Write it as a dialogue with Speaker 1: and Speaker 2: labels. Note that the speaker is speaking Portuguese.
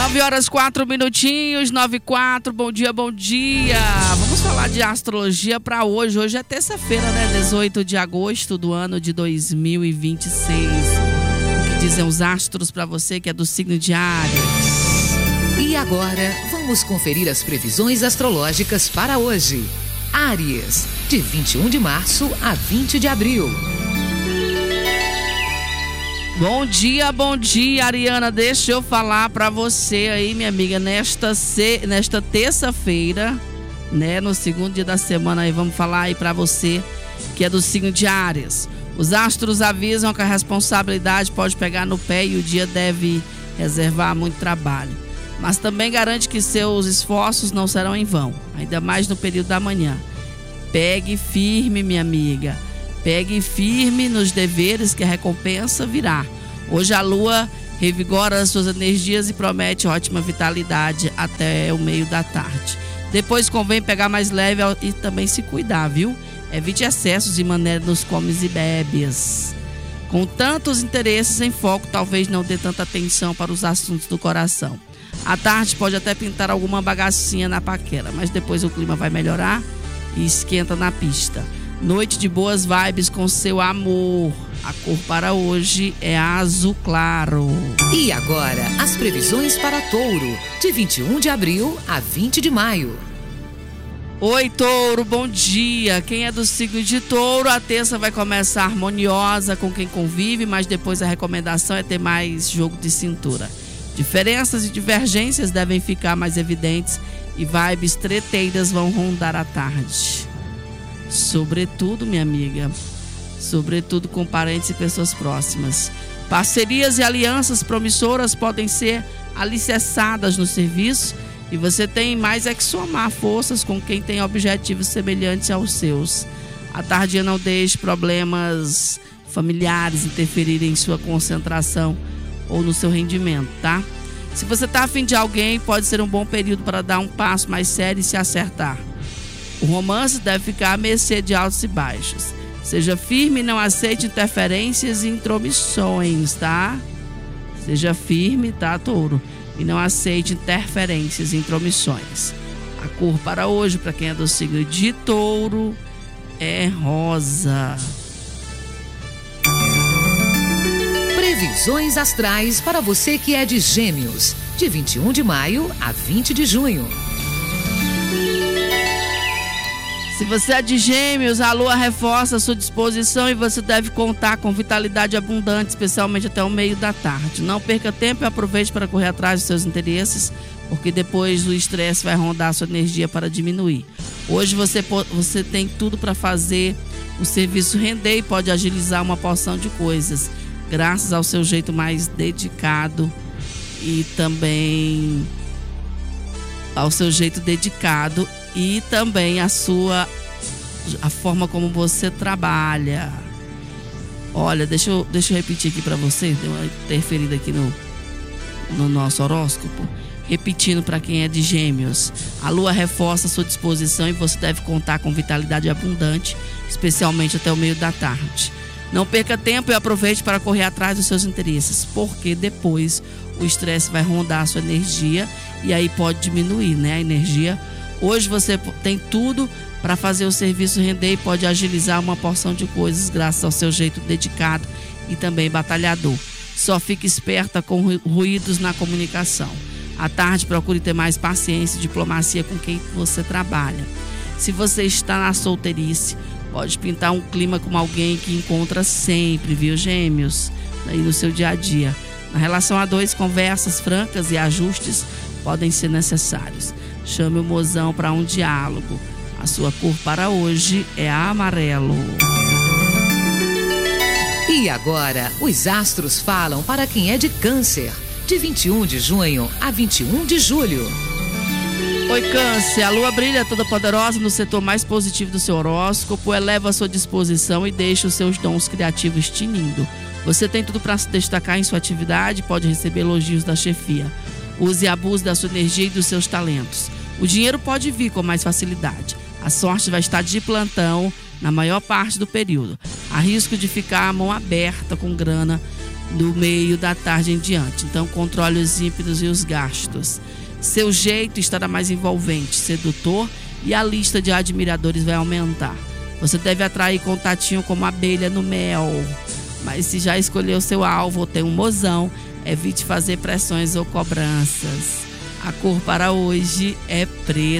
Speaker 1: 9h04, 9h04, bom dia, bom dia. Vamos falar de astrologia para hoje. Hoje é terça-feira, né? 18 de agosto do ano de 2026. O que dizem os astros para você que é do signo de Áries?
Speaker 2: E agora, vamos conferir as previsões astrológicas para hoje. Áries, de 21 de março a 20 de abril.
Speaker 1: Bom dia, Ariana. Deixa eu falar pra você aí, minha amiga, nesta terça-feira, né, no segundo dia da semana, aí vamos falar aí pra você que é do signo de Áries. Os astros avisam que a responsabilidade pode pegar no pé e o dia deve reservar muito trabalho. Mas também garante que seus esforços não serão em vão, ainda mais no período da manhã. Pegue firme, minha amiga. Pegue firme nos deveres que a recompensa virá. Hoje a lua revigora as suas energias e promete ótima vitalidade até o meio da tarde. Depois convém pegar mais leve e também se cuidar, viu? Evite excessos de maneira nos comes e bebes. Com tantos interesses em foco, talvez não dê tanta atenção para os assuntos do coração. À tarde pode até pintar alguma bagacinha na paquera, mas depois o clima vai melhorar e esquenta na pista. Noite de boas vibes com seu amor. A cor para hoje é azul claro.
Speaker 2: E agora, as previsões para Touro, de 21 de abril a 20 de maio.
Speaker 1: Oi, Touro, bom dia. Quem é do signo de Touro, a terça vai começar harmoniosa com quem convive, mas depois a recomendação é ter mais jogo de cintura. Diferenças e divergências devem ficar mais evidentes e vibes treteiras vão rondar a tarde. Sobretudo, minha amiga, sobretudo com parentes e pessoas próximas. Parcerias e alianças promissoras podem ser alicerçadas no serviço e você tem mais é que somar forças com quem tem objetivos semelhantes aos seus. À tarde não deixe problemas familiares interferirem em sua concentração ou no seu rendimento, tá? Se você está afim de alguém, pode ser um bom período para dar um passo mais sério e se acertar. O romance deve ficar à mercê de altos e baixos. Seja firme e não aceite interferências e intromissões, tá? Seja firme, tá, Touro? E não aceite interferências e intromissões. A cor para hoje, para quem é do signo de Touro, é rosa.
Speaker 2: Previsões astrais para você que é de Gêmeos, de 21 de maio a 20 de junho.
Speaker 1: Se você é de Gêmeos, a lua reforça a sua disposição e você deve contar com vitalidade abundante, especialmente até o meio da tarde. Não perca tempo e aproveite para correr atrás dos seus interesses, porque depois o estresse vai rondar a sua energia para diminuir. Hoje você tem tudo para fazer o serviço render e pode agilizar uma porção de coisas, graças ao seu jeito mais dedicado e também a forma como você trabalha. Olha, deixa eu repetir aqui para você, deu uma interferida aqui no nosso horóscopo. Repetindo para quem é de Gêmeos, a lua reforça a sua disposição e você deve contar com vitalidade abundante, especialmente até o meio da tarde. Não perca tempo e aproveite para correr atrás dos seus interesses, porque depois o estresse vai rondar a sua energia e aí pode diminuir, né, a energia. Hoje você tem tudo para fazer o serviço render e pode agilizar uma porção de coisas graças ao seu jeito dedicado e também batalhador. Só fique esperta com ruídos na comunicação. À tarde, procure ter mais paciência e diplomacia com quem você trabalha. Se você está na solteirice, pode pintar um clima com alguém que encontra sempre, viu, Gêmeos? Aí no seu dia a dia. Na relação a dois, conversas francas e ajustes podem ser necessários. Chame o mozão para um diálogo. A sua cor para hoje é amarelo.
Speaker 2: E agora, os astros falam para quem é de Câncer, de 21 de junho a 21 de julho.
Speaker 1: Oi, Câncer, a lua brilha toda poderosa no setor mais positivo do seu horóscopo, eleva a sua disposição e deixa os seus dons criativos tinindo. Você tem tudo para se destacar em sua atividade, pode receber elogios da chefia. Use e abuse da sua energia e dos seus talentos. O dinheiro pode vir com mais facilidade. A sorte vai estar de plantão na maior parte do período. Há risco de ficar a mão aberta com grana do meio da tarde em diante. Então, controle os ímpetos e os gastos. Seu jeito estará mais envolvente, sedutor, e a lista de admiradores vai aumentar. Você deve atrair contatinho como abelha no mel. Mas se já escolheu seu alvo ou tem um mozão, evite fazer pressões ou cobranças. A cor para hoje é preta.